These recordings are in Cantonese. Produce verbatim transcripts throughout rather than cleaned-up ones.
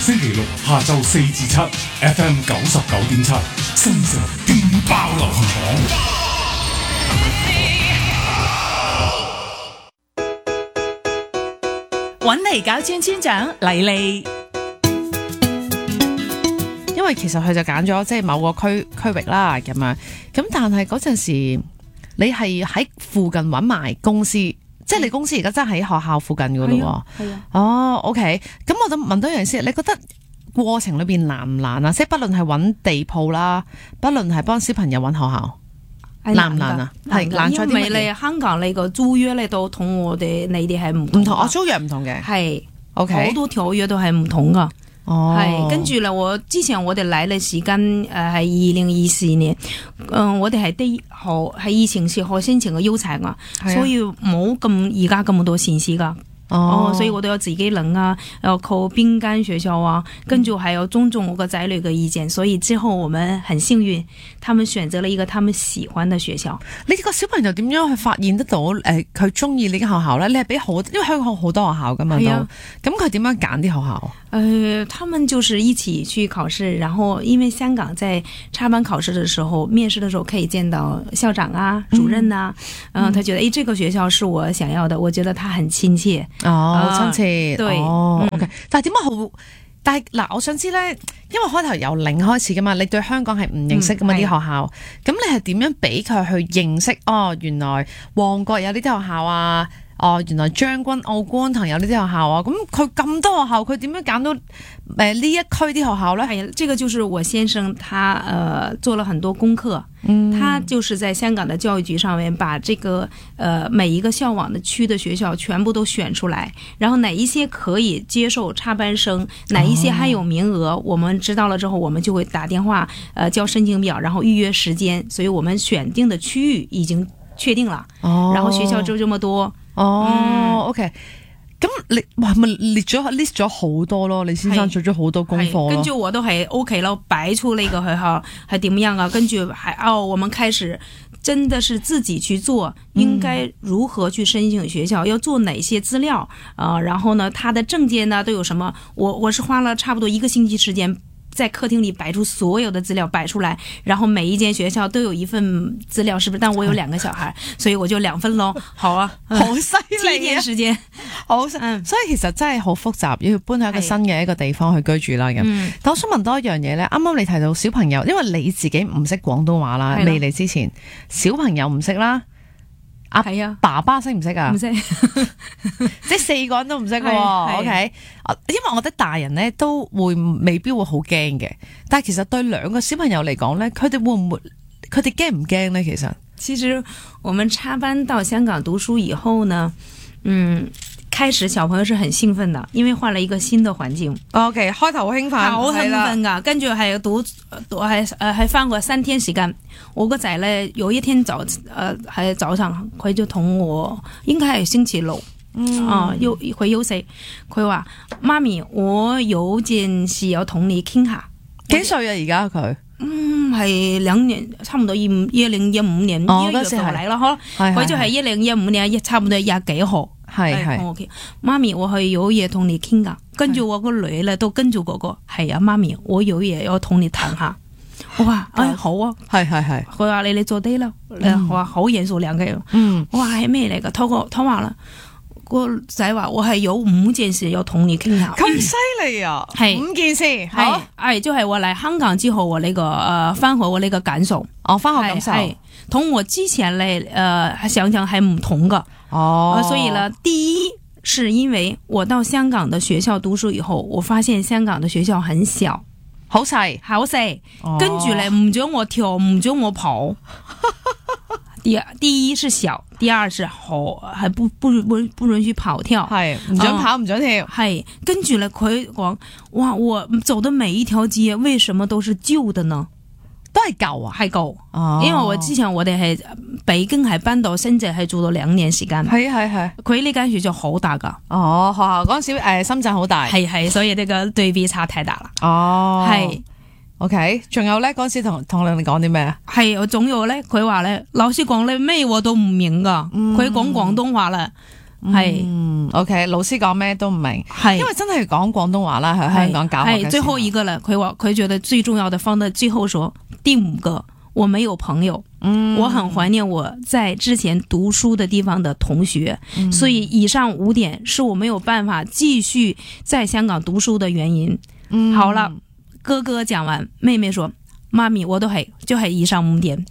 星期六下晝四至七 ，F M 九十九點七，新城勁爆流行榜，揾嚟搞村村長黎利。 因為其實佢就揀咗即係某個區區域啦咁樣，咁但係嗰陣時你係喺附近揾埋公司，即係你公司而家真係喺學校附近噶咯喎。係啊。哦 ，OK，咁我就問多樣先，你覺得過程裏邊難唔難啊？即係不論係揾地鋪啦，不論係幫小朋友揾學校，難唔難啊？係難在啲乜嘢？ 因為你香港呢個租約咧都同我哋你哋係唔唔同，我租約唔同嘅。 係 OK， 好多條約都係唔同噶。 哦， 係跟住啦，我之前我哋嚟嘅時間誒係二零二四年，嗯、呃，我哋係啲學係以前是學申請嘅邀請啊，所以冇咁而家咁多信息噶。哦，所以我都要自己諗啊，要靠邊間學校啊，跟住還要尊重我個仔女嘅意見，所以之後我們很幸運，他們選擇了一個他們喜歡的學校。 你個小朋友點樣去發現得到誒佢中意呢間學校咧？你係俾好，因為香港好多學校噶嘛都，咁佢點樣揀啲學校？ 誒、呃，他們就是一起去考試，然後因為香港在插班考試的時候，面試的時候可以見到校長啊、主任啊，嗯，呃、他覺得誒、欸，這個學校是我想要的，我覺得他很親切。 哦，好親切， 對， 哦 ，OK，但係點解好？但係嗱，我想知咧，因為開頭由零開始噶嘛，你對香港係唔認識噶嘛啲、嗯、學校，咁你係點樣俾佢去認識？哦，原來旺角有呢啲學校啊，哦，原來將軍澳觀塘有呢啲學校啊，咁佢咁多學校，佢點樣揀到誒呢一區啲學校咧？ 係，這個就是我先生他呃做了很多功課。嗯，他就是在香港的教育局上面把這個呃每一個校網的區的學校全部都選出來，然後哪一些可以接受插班生，哪一些還有名額，哦、我們知道了之後，我們就會打電話呃交申請表，然後預約時間，所以我們選定的區域已經確定了。哦，然後學校就這麼多。 哦、嗯、，OK。咁你哇咪列咗 list 咗好多咯，你先生做咗好多功課咯。 跟住我都係 OK 咯，擺出呢個學校係點樣啊？跟住係哦，我們開始真的是自己去做，應該如何去申請學校，嗯、要做哪些資料啊、呃？然後呢，他的證件呢都有什麼？我我是花了差不多一個星期時間。在客廳裏擺出所有的資料擺出來，然後每一間學校都有一份資料，是不是？但我有兩個小孩，所以我就兩份咯。好啊， 好犀利啊！ 七天時間， 好，嗯，所以其實真係好複雜，要搬去一個新嘅一個地方去居住啦。咁、嗯，但我想問多一樣嘢咧，啱啱你提到小朋友，因為你自己唔識廣東話啦，未嚟之前，小朋友唔識啦。啊，係啊，爸爸識唔識啊？唔識，即係四個人都唔識嘅。O K， 因為我覺得大人咧都會未必會好驚嘅，但係其實對兩個小朋友嚟講咧，佢哋會唔會，佢哋驚唔驚咧？其實， 其實我們插班到香港讀書以後呢，嗯。開始小朋友是很興奮的，因為換了一個新的環境。 OK， 開頭好興奮， 好興奮噶，跟住係讀讀係誒係翻過三天時間。我個仔咧有一天早誒喺早上，佢就同我，應該係星期六，嗯啊休佢休息，佢話媽咪，我有件事要同你傾下。 幾歲啊？而家佢？ 嗯，係兩年，差唔多二五一零一五年一月就嚟啦，嗬。佢就係一零一五年一差唔多廿幾號。係係，OK， 媽咪，我係有嘢同你傾噶，跟住我個女咧都跟住嗰個，係啊，媽咪，我有嘢要同你談下。我話哎好啊，係係係，佢話你你坐低啦，我話好嚴肅兩個人，嗯，我話係咩嚟噶？佢個佢話啦，個仔話我係有五件事要同你傾下。 咁犀利啊！係五件事， 係係就係我嚟香港之後我呢個誒翻學我呢個感受， 哦翻學感受， 係同我之前咧誒想象係唔同噶。哦，所以呢，第一是因為我到香港的學校讀書以後，我發現香港的學校很小， 好細， 好細，哦、跟住咧唔准我跳，唔准我跑。第第一是小，第二是好，係不不不不允許跑跳， 係唔准跑唔准跳， 係、嗯、跟住咧佢講，哇，我走的每一條街為什麼都是舊的呢？ 都係舊啊， 係舊，哦、因為我之前我哋係北京係搬到深圳係住咗兩年時間， 係係係，佢呢間學校好大噶， 哦，學校嗰陣時誒深圳好大， 係係，所以呢個對比差太大啦， 哦， 係 ，OK， 仲有咧嗰陣時同同你哋講啲咩啊？ 係，我仲有咧，佢話咧老師講咧咩我都唔明噶，佢講廣東話啦。 係、 嗯、OK， 老師講咩都唔明，係因為真係講廣東話啦，喺香港教學嘅時候。係最後一個啦，佢話佢覺得最重要的放在最後說，第五個我沒有朋友，嗯，我很懷念我在之前讀書的地方的同學，嗯、所以以上五點是我沒有辦法繼續在香港讀書的原因。嗯，好了，哥哥講完，妹妹說，媽咪我都係，就係以上五點。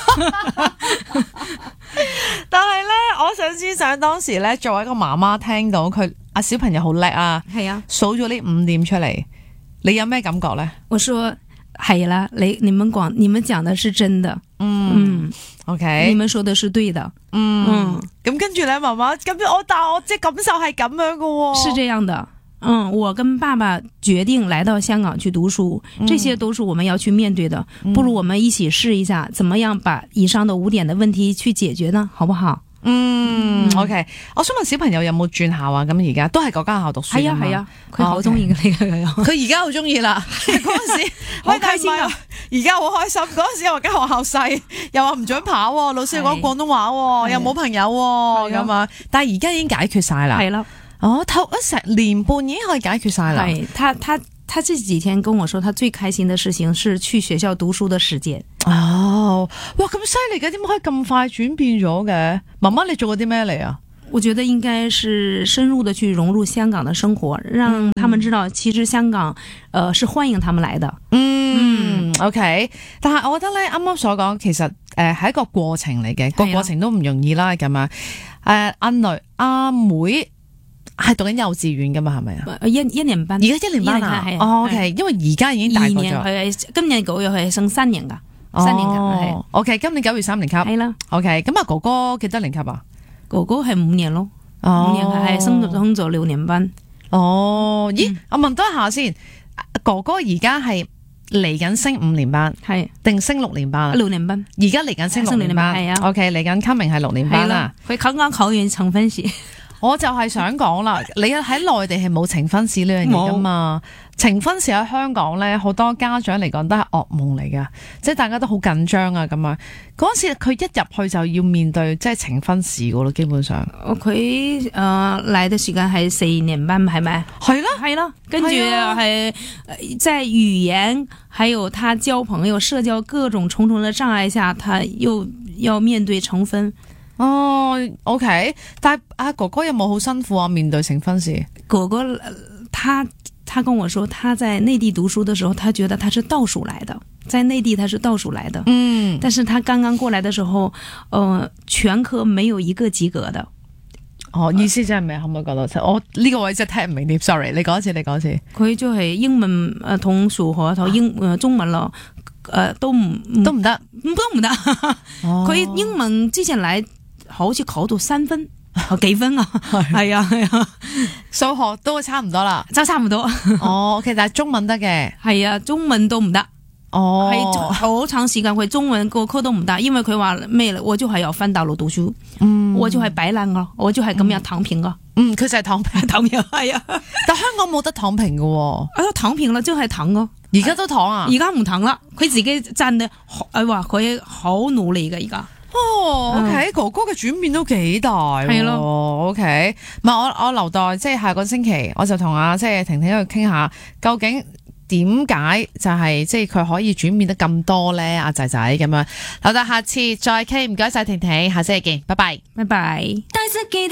但係咧，我想知想當時咧，作為一個媽媽聽到佢啊小朋友好叻啊，係啊，數咗呢五點出嚟，你有咩感覺咧？我說係啦，你你們講你們講的是真的，嗯嗯 ，OK， 你們說的是對的，嗯嗯，咁跟住咧，媽媽咁我但我即係感受係咁樣噶，是這樣的。嗯，我跟爸爸決定來到香港去讀書，這些都是我們要去面對的，嗯、不如我們一起試一下，怎麼樣把以上的五點的問題去解決呢？好不好？嗯，嗯 ，OK。我想問小朋友有冇轉校啊？咁而家都係嗰間學校讀書係啊係啊，佢好中意嘅呢個，佢而家好中意啦。嗰陣時好開心啊，而家好開心。嗰陣時我間學校細，又話唔准跑，老師又講廣東話，又冇朋友咁啊。但係而家已經解決晒啦。係啦。哦，頭一成年半已經可以解決晒啦。係，他他他這幾天跟我說，他最開心的事情是去學校讀書的時間。哦，哇，咁犀利嘅，點解可以咁快轉變咗嘅？媽媽，你做過啲咩嚟啊？我覺得應該是深入的去融入香港的生活，讓他們知道其實香港，呃，是歡迎他們來的。嗯，嗯 OK。但係我覺得咧，啱啱所講其實誒係一個過程嚟嘅，個過程都唔容易啦。咁啊，誒阿女阿妹。係讀緊幼稚園噶嘛，係咪啊？一一年班，而家一年班啊？哦 OK， 因為而家已經大個咗。佢係今年九月佢係升三年噶，三年級係。OK， 今年九月三年級。係啦。OK， 咁啊哥哥幾多年級啊？哥哥係五年咯，五年係升咗升咗六年班。哦，咦？我問多一下先，哥哥而家係嚟緊升五年班，係定升六年班？六年班。而家嚟緊升六年班，係啊。OK， 嚟緊 coming 係六年班啦。佢剛剛考完呈分試。我就係想講啦，你喺內地係冇呈分試呢樣嘢噶嘛？呈分試喺香港咧，好多家長嚟講都係噩夢嚟噶，即係大家都好緊張啊咁樣。嗰時佢一入去就要面對即係呈分試噶咯，基本上。佢誒嚟嘅時間係四年班，係咪？係啦，係啦，跟住係在語言，還有他交朋友、社交各種重重嘅障礙下，他又要面對呈分。哦 ，OK， 但係阿哥哥有冇好辛苦啊？面對呈分試，哥哥他他跟我說，他在內地讀書的時候，他覺得他是倒數來的，在內地他是倒數來的，嗯，但是他剛剛過來的時候，呃，全科沒有一個及格的。哦，意思即係咩？可唔可以講到？我呢個位真係聽唔明啲 ，sorry， 你講一次，你講一次。佢就係英文誒同數學同英誒中文咯，誒、呃、都唔都唔得，都唔得。佢、哦、英文之前嚟。好似考到三分，幾分啊？係啊係啊，數學都差唔多啦，就差唔多。哦，OK， 但係中文得嘅，係啊，中文都唔得。哦，係好長時間佢中文個科都唔得，因為佢話咩咧？我就係要翻大陸讀書，嗯，我就係擺爛咯，我就係咁樣躺平噶。嗯，佢就係躺平，躺平係啊。但香港冇得躺平噶，啊躺平啦，即係躺咯。而家都躺啊？而家唔躺啦，佢自己真係，誒話佢好努力嘅而家。哦 ，OK， 哥哥嘅轉變都幾大，係咯 ，OK， 唔係我我留待即係下個星期，我就同阿即係婷婷去傾下，究竟點解就係即係佢可以轉變得咁多咧？阿仔仔咁樣，留待下次再傾，唔該晒婷婷，下星期見，拜拜，拜拜。